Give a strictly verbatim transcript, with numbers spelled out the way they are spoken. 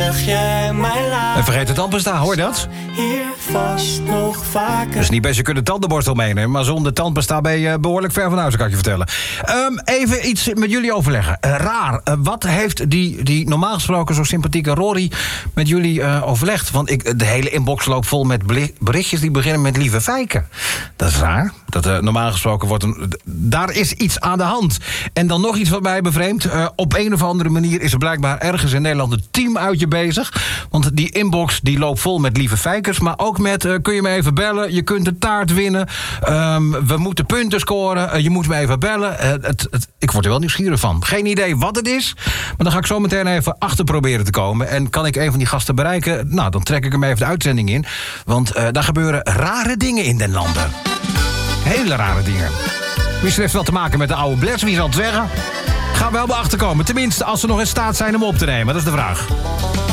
leg jij mij laat. En vergeet het tandpasta, hoor je dat? Hier vast nog vaker. Dus niet best je kunt de tandenborstel meenemen, maar zonder tandpasta ben je behoorlijk ver van huis, kan ik je vertellen. Um, even iets met jullie overleggen. Uh, raar, uh, wat heeft die, die normaal gesproken zo sympathieke Rory met jullie uh, overlegd? Want ik, de hele inbox loopt vol met berichtjes die beginnen met lieve fijken. Dat is raar. Dat, uh, normaal gesproken wordt een, daar is iets aan de hand. En dan nog iets wat mij bevreemdt. Uh, op een of andere manier is er blijkbaar ergens in Nederland een teamuitje bezig. Want die inbox die loopt vol met lieve fijkers. Maar ook met, uh, kun je me even bellen? Je kunt de taart winnen. Um, we moeten punten scoren. Uh, je moet me even bellen. Uh, het, het, ik word er wel nieuwsgierig van. Geen idee wat het is. Maar dan ga ik zo meteen even achter proberen te komen. En kan ik een van die gasten bereiken? Nou, dan trek ik hem even de uitzending in. Want uh, daar gebeuren rare dingen in den landen. Hele rare dingen. Misschien heeft het wel te maken met de oude Bless, wie zal het zeggen? Gaan we wel bij achterkomen. Tenminste, als ze nog in staat zijn om op te nemen. Dat is de vraag.